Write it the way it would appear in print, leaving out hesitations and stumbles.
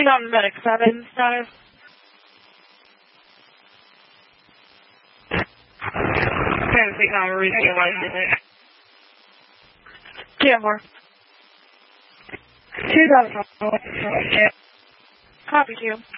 Moving on to medic 7 status. Fantasy Tower, realize TM4. 2000. Copy, Q.